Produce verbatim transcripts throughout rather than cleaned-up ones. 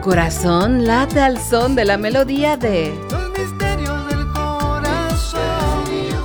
corazón late al son de la melodía de Los misterios del corazón.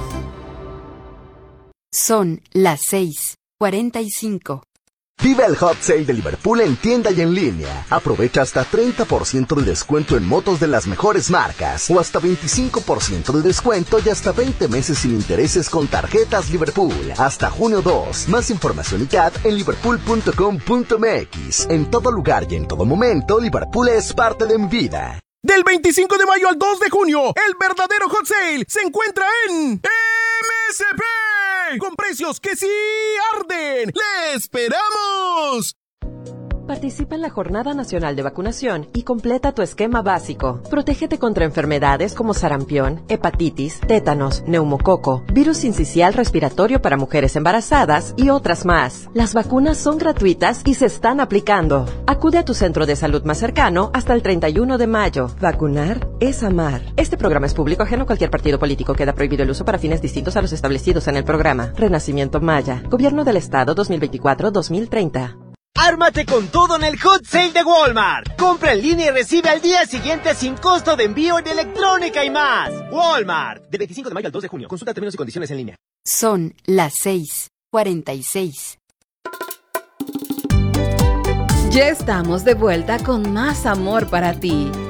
Son las seis cuarenta y cinco. Vive el Hot Sale de Liverpool en tienda y en línea. Aprovecha hasta treinta por ciento de descuento en motos de las mejores marcas o hasta veinticinco por ciento de descuento y hasta veinte meses sin intereses con tarjetas Liverpool. Hasta junio dos. Más información y C A T en liverpool punto com punto m x. En todo lugar y en todo momento, Liverpool es parte de mi vida. Del veinticinco de mayo al dos de junio, el verdadero Hot Sale se encuentra en M S P, con precios que sí arden. ¡Le esperamos! Participa en la Jornada Nacional de Vacunación y completa tu esquema básico. Protégete contra enfermedades como sarampión, hepatitis, tétanos, neumococo, virus sincicial respiratorio para mujeres embarazadas y otras más. Las vacunas son gratuitas y se están aplicando. Acude a tu centro de salud más cercano hasta el treinta y uno de mayo. Vacunar es amar. Este programa es público ajeno a cualquier partido político. Queda prohibido el uso para fines distintos a los establecidos en el programa. Renacimiento Maya. Gobierno del Estado dos mil veinticuatro a dos mil treinta. ¡Ármate con todo en el Hot Sale de Walmart! Compra en línea y recibe al día siguiente sin costo de envío en electrónica y más. Walmart. Del veinticinco de mayo al dos de junio. Consulta términos y condiciones en línea. Son las seis cuarenta y seis. Ya estamos de vuelta con más amor para ti.